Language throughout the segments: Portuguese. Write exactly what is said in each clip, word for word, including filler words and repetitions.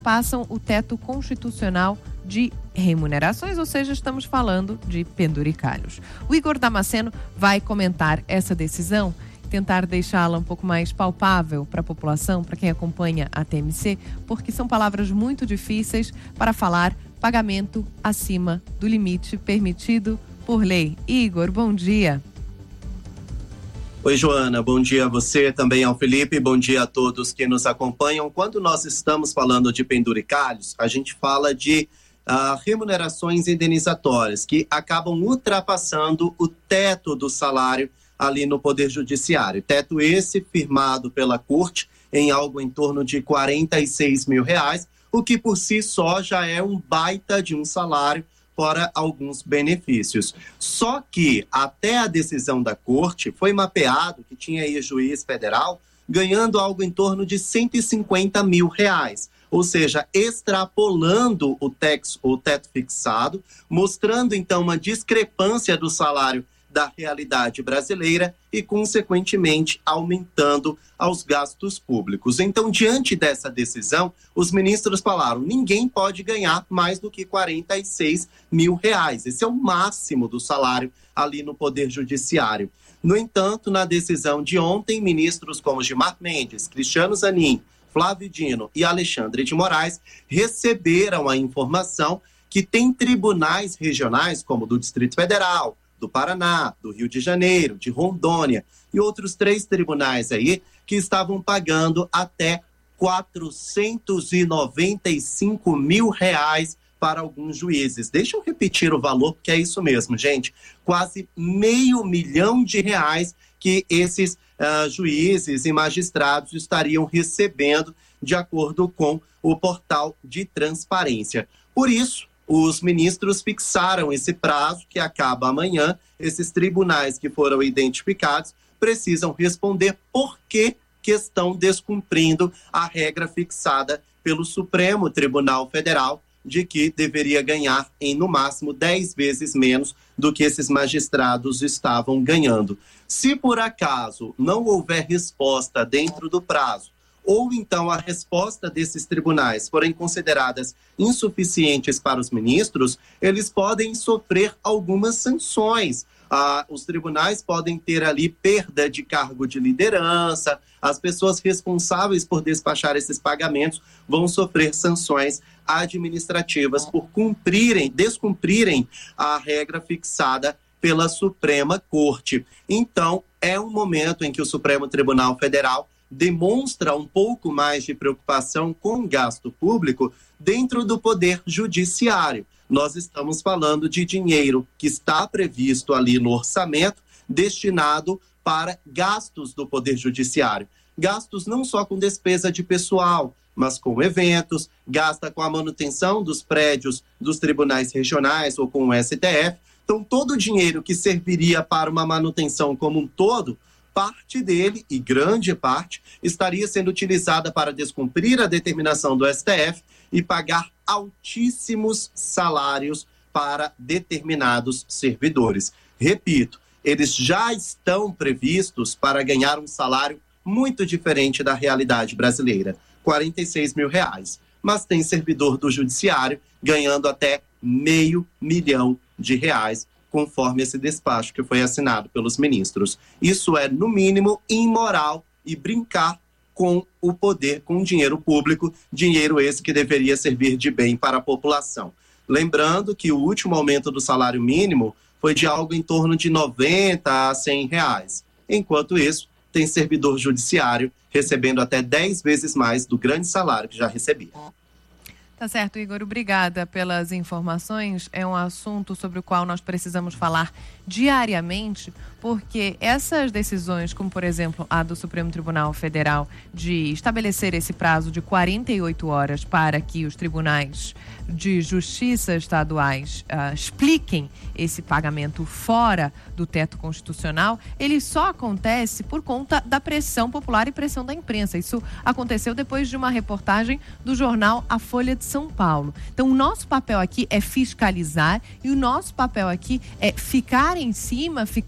passam o teto constitucional de remunerações, ou seja, estamos falando de penduricalhos. O Igor Damasceno vai comentar essa decisão, tentar deixá-la um pouco mais palpável para a população, para quem acompanha a T M C, porque são palavras muito difíceis para falar pagamento acima do limite permitido por lei. Igor, bom dia. Oi, Joana, bom dia a você, também ao Felipe, bom dia a todos que nos acompanham. Quando nós estamos falando de penduricalhos, a gente fala de uh, remunerações indenizatórias que acabam ultrapassando o teto do salário ali no Poder Judiciário. Teto esse firmado pela Corte em algo em torno de quarenta e seis mil reais, o que por si só já é um baita de um salário, fora alguns benefícios. Só que até a decisão da Corte foi mapeado que tinha aí juiz federal ganhando algo em torno de cento e cinquenta mil reais. Ou seja, extrapolando o, tex, o teto fixado, mostrando então uma discrepância do salário da realidade brasileira e, consequentemente, aumentando aos gastos públicos. Então, diante dessa decisão, os ministros falaram, ninguém pode ganhar mais do que quarenta e seis mil reais. Esse é o máximo do salário ali no Poder Judiciário. No entanto, na decisão de ontem, ministros como Gilmar Mendes, Cristiano Zanin, Flávio Dino e Alexandre de Moraes receberam a informação que tem tribunais regionais, como do Distrito Federal, do Paraná, do Rio de Janeiro, de Rondônia e outros três tribunais aí que estavam pagando até quatrocentos e noventa e cinco mil reais para alguns juízes. Deixa eu repetir o valor, porque é isso mesmo, gente. Quase meio milhão de reais que esses uh, juízes e magistrados estariam recebendo de acordo com o portal de transparência. Por isso, os ministros fixaram esse prazo que acaba amanhã. Esses tribunais que foram identificados precisam responder por que, que estão descumprindo a regra fixada pelo Supremo Tribunal Federal de que deveria ganhar em, no máximo, dez vezes menos do que esses magistrados estavam ganhando. Se por acaso não houver resposta dentro do prazo, ou então a resposta desses tribunais forem consideradas insuficientes para os ministros, eles podem sofrer algumas sanções. Ah, os tribunais podem ter ali perda de cargo de liderança, as pessoas responsáveis por despachar esses pagamentos vão sofrer sanções administrativas por cumprirem, descumprirem a regra fixada pela Suprema Corte. Então, é um momento em que o Supremo Tribunal Federal demonstra um pouco mais de preocupação com o gasto público dentro do Poder Judiciário. Nós estamos falando de dinheiro que está previsto ali no orçamento, destinado para gastos do Poder Judiciário. Gastos não só com despesa de pessoal, mas com eventos, gasta com a manutenção dos prédios dos tribunais regionais ou com o S T F. Então, todo o dinheiro que serviria para uma manutenção como um todo, parte dele, e grande parte, estaria sendo utilizada para descumprir a determinação do S T F e pagar altíssimos salários para determinados servidores. Repito, eles já estão previstos para ganhar um salário muito diferente da realidade brasileira, quarenta e seis mil reais. Mas tem servidor do judiciário ganhando até meio milhão de reais, conforme esse despacho que foi assinado pelos ministros. Isso é, no mínimo, imoral e brincar com o poder, com o dinheiro público, dinheiro esse que deveria servir de bem para a população. Lembrando que o último aumento do salário mínimo foi de algo em torno de noventa a cem reais. Enquanto isso, tem servidor judiciário recebendo até dez vezes mais do grande salário que já recebia. Tá certo, Igor. Obrigada pelas informações. É um assunto sobre o qual nós precisamos falar diariamente, porque essas decisões, como por exemplo a do Supremo Tribunal Federal de estabelecer esse prazo de quarenta e oito horas para que os tribunais de justiça estaduais uh, expliquem esse pagamento fora do teto constitucional, ele só acontece por conta da pressão popular e pressão da imprensa. Isso aconteceu depois de uma reportagem do jornal A Folha de São Paulo. Então, o nosso papel aqui é fiscalizar e o nosso papel aqui é ficar em cima, ficar no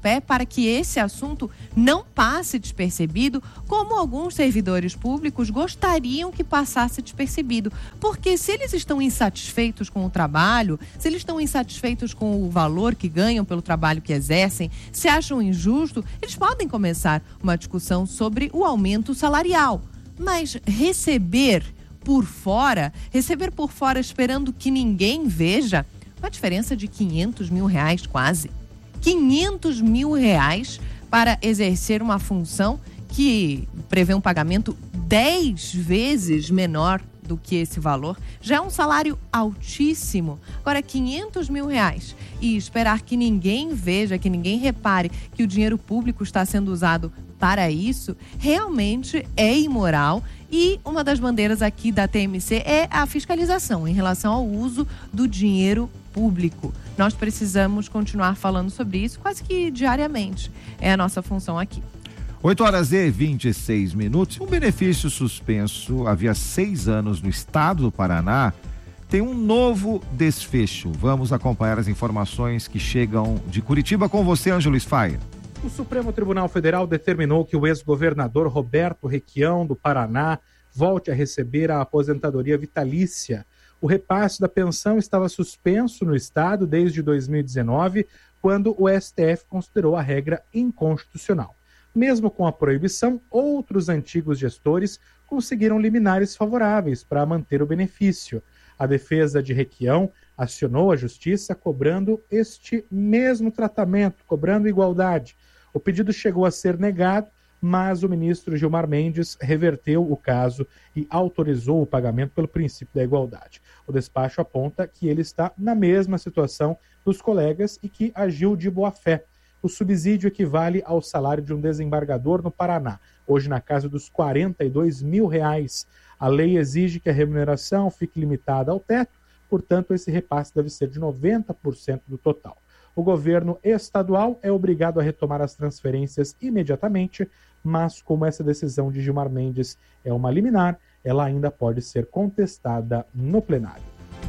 pé para que esse assunto não passe despercebido, como alguns servidores públicos gostariam que passasse despercebido. Porque se eles estão insatisfeitos com o trabalho, se eles estão insatisfeitos com o valor que ganham pelo trabalho que exercem, se acham injusto, eles podem começar uma discussão sobre o aumento salarial. Mas receber por fora, receber por fora esperando que ninguém veja, uma diferença de quinhentos mil reais quase. quinhentos mil reais para exercer uma função que prevê um pagamento dez vezes menor do que esse valor. Já é um salário altíssimo. Agora, quinhentos mil reais e esperar que ninguém veja, que ninguém repare que o dinheiro público está sendo usado para isso, realmente é imoral. E uma das bandeiras aqui da T M C é a fiscalização em relação ao uso do dinheiro público. Nós precisamos continuar falando sobre isso quase que diariamente. É a nossa função aqui. oito horas e vinte e seis minutos. Um benefício suspenso havia seis anos no estado do Paraná tem um novo desfecho. Vamos acompanhar as informações que chegam de Curitiba com você, Ângelo Sfaia. O Supremo Tribunal Federal determinou que o ex-governador Roberto Requião, do Paraná, volte a receber a aposentadoria vitalícia. O repasse da pensão estava suspenso no estado desde dois mil e dezenove, quando o S T F considerou a regra inconstitucional. Mesmo com a proibição, outros antigos gestores conseguiram liminares favoráveis para manter o benefício. A defesa de Requião acionou a justiça cobrando este mesmo tratamento, cobrando igualdade. O pedido chegou a ser negado, mas o ministro Gilmar Mendes reverteu o caso e autorizou o pagamento pelo princípio da igualdade. O despacho aponta que ele está na mesma situação dos colegas e que agiu de boa-fé. O subsídio equivale ao salário de um desembargador no Paraná, hoje na casa dos quarenta e dois mil reais. A lei exige que a remuneração fique limitada ao teto, portanto, esse repasse deve ser de noventa por cento do total. O governo estadual é obrigado a retomar as transferências imediatamente, mas como essa decisão de Gilmar Mendes é uma liminar, ela ainda pode ser contestada no plenário.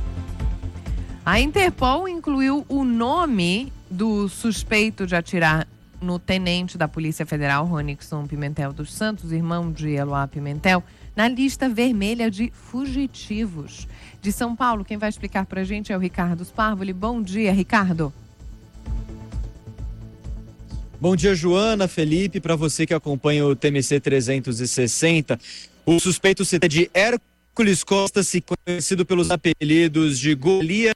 A Interpol incluiu o nome do suspeito de atirar no tenente da Polícia Federal, Ronixon Pimentel dos Santos, irmão de Eloá Pimentel, na lista vermelha de fugitivos. De São Paulo, quem vai explicar pra gente é o Ricardo Sparvoli. Bom dia, Ricardo. Bom dia, Joana, Felipe, para você que acompanha o T M C trezentos e sessenta. O suspeito se de Hércules Costa, conhecido pelos apelidos de Golias,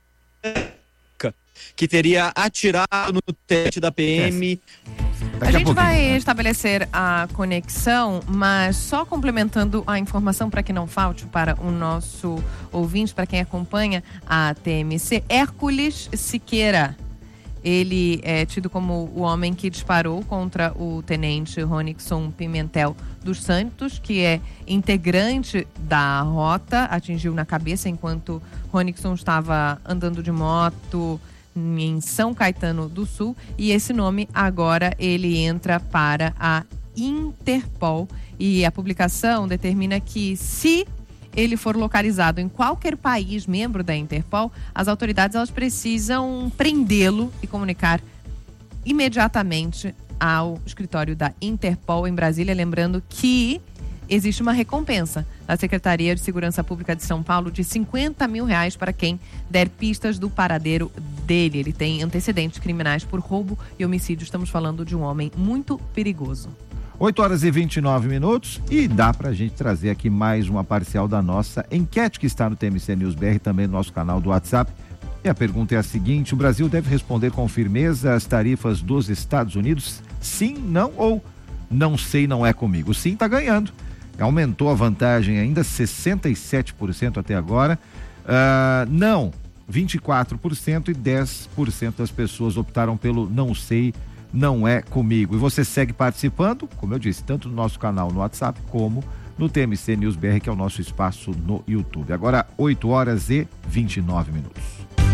que teria atirado no tenente da P M. A, a gente vai estabelecer a conexão, mas só complementando a informação para que não falte para o nosso ouvinte, para quem acompanha a T M C, Hércules Siqueira. Ele é tido como o homem que disparou contra o tenente Ronixon Pimentel dos Santos, que é integrante da rota, atingiu na cabeça enquanto Ronixon estava andando de moto em São Caetano do Sul, e esse nome agora ele entra para a Interpol, e a publicação determina que se ele for localizado em qualquer país membro da Interpol, as autoridades elas precisam prendê-lo e comunicar imediatamente ao escritório da Interpol em Brasília, lembrando que existe uma recompensa da Secretaria de Segurança Pública de São Paulo de cinquenta mil reais para quem der pistas do paradeiro dele. Ele tem antecedentes criminais por roubo e homicídio. Estamos falando de um homem muito perigoso. oito horas e vinte e nove minutos e dá pra gente trazer aqui mais uma parcial da nossa enquete que está no T M C News B R, também no nosso canal do WhatsApp. E a pergunta é a seguinte: o Brasil deve responder com firmeza às tarifas dos Estados Unidos? Sim, não ou não sei, não é comigo? Sim, tá ganhando. Aumentou a vantagem ainda, sessenta e sete por cento até agora. Uh, não, vinte e quatro por cento e dez por cento das pessoas optaram pelo não sei, não é comigo. E você segue participando, como eu disse, tanto no nosso canal no WhatsApp como no T M C News B R, que é o nosso espaço no YouTube. Agora, oito horas e vinte e nove minutos.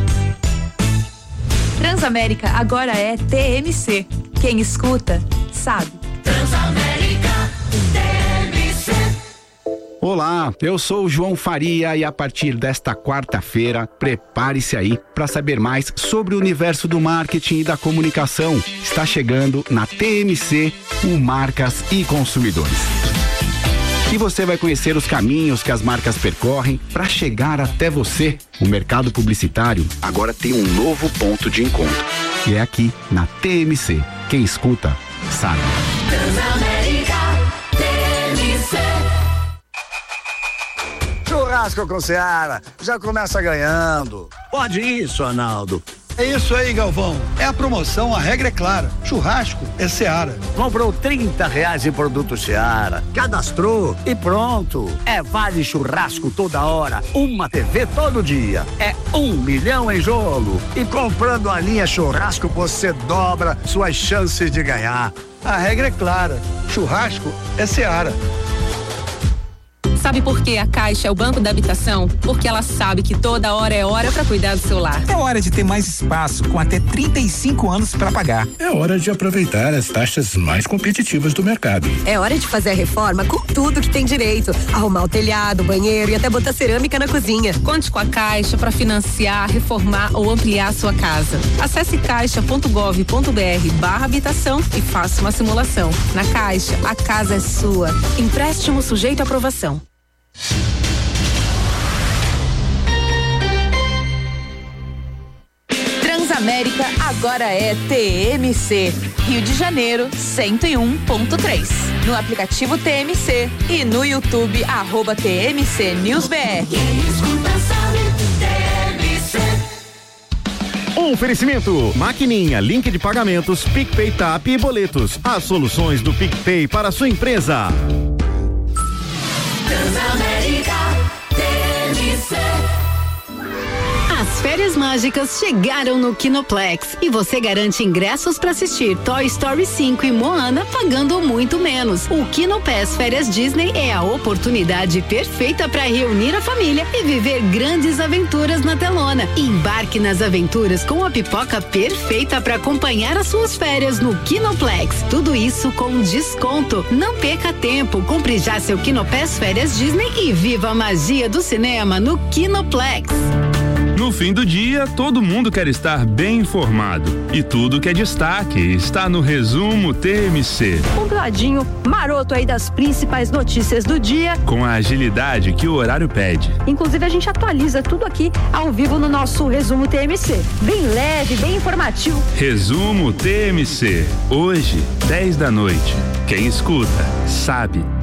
Transamérica agora é T M C. Quem escuta, sabe. Transamérica, T M C. Olá, eu sou o João Faria e a partir desta quarta-feira, prepare-se aí para saber mais sobre o universo do marketing e da comunicação. Está chegando na T M C, o Marcas e Consumidores. E você vai conhecer os caminhos que as marcas percorrem para chegar até você. O mercado publicitário agora tem um novo ponto de encontro. E é aqui, na T M C. Quem escuta, sabe. Churrasco com Seara, já começa ganhando. Pode isso, Arnaldo. É isso aí, Galvão. É a promoção, a regra é clara. Churrasco é Seara. Comprou trinta reais em produto Seara, cadastrou e pronto. É vale churrasco toda hora, uma T V todo dia. É um milhão em jogo. E comprando a linha churrasco, você dobra suas chances de ganhar. A regra é clara. Churrasco é Seara. Sabe por que a Caixa é o banco da habitação? Porque ela sabe que toda hora é hora para cuidar do seu lar. É hora de ter mais espaço, com até trinta e cinco anos para pagar. É hora de aproveitar as taxas mais competitivas do mercado. É hora de fazer a reforma com tudo que tem direito. Arrumar o telhado, o banheiro e até botar cerâmica na cozinha. Conte com a Caixa para financiar, reformar ou ampliar a sua casa. Acesse caixa ponto gov ponto br barra habitação e faça uma simulação. Na Caixa, a casa é sua. Empréstimo sujeito à aprovação. Transamérica agora é T M C, Rio de Janeiro cento e um ponto três. No aplicativo T M C e no YouTube arroba T M C News B R. Quem escuta sabe, T M C. Oferecimento, maquininha, link de pagamentos, PicPay, Tap e boletos. As soluções do PicPay para a sua empresa. Transamérica, T M C. As férias mágicas chegaram no Kinoplex e você garante ingressos para assistir Toy Story cinco e Moana pagando muito menos. O Kinopass Férias Disney é a oportunidade perfeita para reunir a família e viver grandes aventuras na telona. Embarque nas aventuras com a pipoca perfeita para acompanhar as suas férias no Kinoplex. Tudo isso com desconto. Não perca tempo, compre já seu Kinopass Férias Disney e viva a magia do cinema no Kinoplex. No fim do dia, todo mundo quer estar bem informado. E tudo que é destaque está no Resumo T M C. Um ladinho maroto aí das principais notícias do dia. Com a agilidade que o horário pede. Inclusive, a gente atualiza tudo aqui ao vivo no nosso Resumo T M C. Bem leve, bem informativo. Resumo T M C. Hoje, dez da noite. Quem escuta, sabe.